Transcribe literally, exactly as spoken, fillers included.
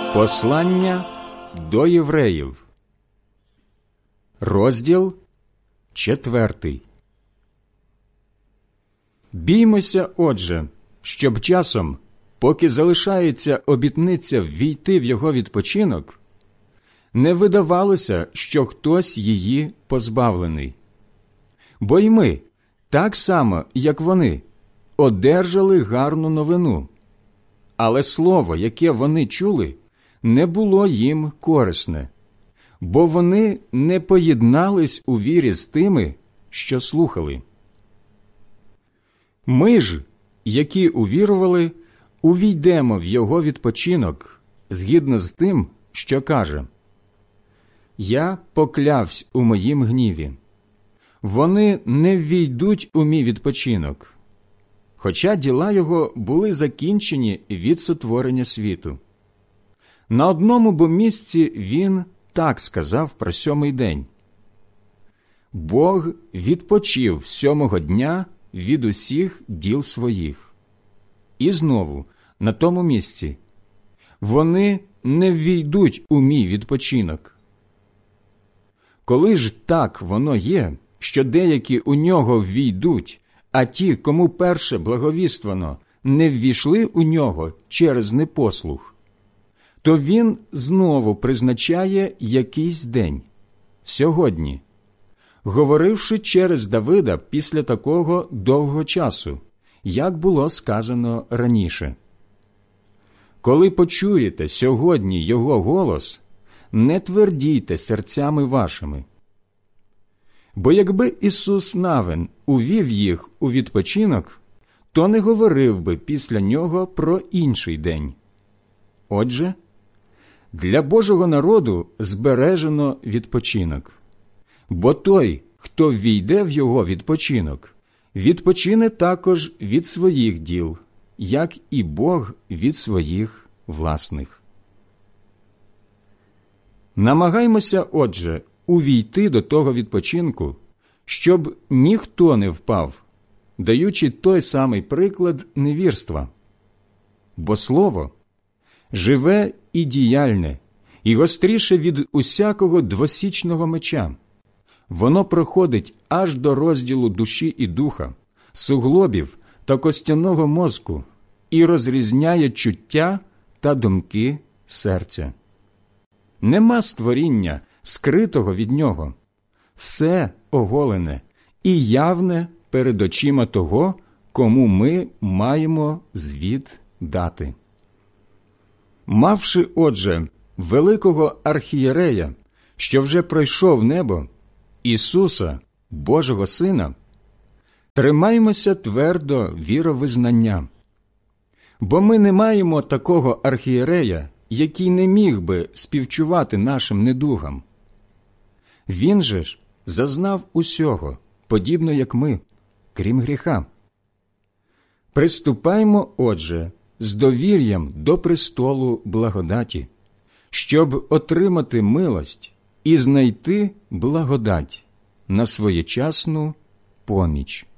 Послання до євреїв, розділ четвертий. Біймося, отже, щоб часом, поки залишається обітниця ввійти в його відпочинок, не видавалося, що хтось її позбавлений. Бо й ми, так само, як вони, одержали гарну новину, але слово, яке вони чули, не було їм корисне, бо вони не поєднались у вірі з тими, що слухали. Ми ж, які увірували, увійдемо в його відпочинок, згідно з тим, що каже: «Я поклявсь у моїм гніві. Вони не ввійдуть у мій відпочинок, хоча діла його були закінчені від сотворення світу». На одному бо місці він так сказав про сьомий день: «Бог відпочив сьомого дня від усіх діл своїх». І знову, на тому місці: «Вони не ввійдуть у мій відпочинок». Коли ж так воно є, що деякі у нього ввійдуть, а ті, кому перше благовіствано, не ввійшли у нього через непослух, то він знову призначає якийсь день – сьогодні, говоривши через Давида після такого довгого часу, як було сказано раніше: «Коли почуєте сьогодні його голос, не твердійте серцями вашими». Бо якби Ісус Навин увів їх у відпочинок, то не говорив би після нього про інший день. Отже, для Божого народу збережено відпочинок. Бо той, хто ввійде в його відпочинок, відпочине також від своїх діл, як і Бог від своїх власних. Намагаймося, отже, увійти до того відпочинку, щоб ніхто не впав, даючи той самий приклад невірства. Бо слово живе і діяльне, і гостріше від усякого двосічного меча. Воно проходить аж до розділу душі і духа, суглобів та костяного мозку, і розрізняє чуття та думки серця. Нема створіння, скритого від нього. Все оголене і явне перед очима того, кому ми маємо звіт дати. Мавши, отже, великого архієрея, що вже пройшов небо, Ісуса, Божого Сина, тримаймося твердо віровизнання. Бо ми не маємо такого архієрея, який не міг би співчувати нашим недугам. Він же ж зазнав усього, подібно як ми, крім гріха. Приступаймо, отже, з довір'ям до престолу благодаті, щоб отримати милость і знайти благодать на своєчасну поміч.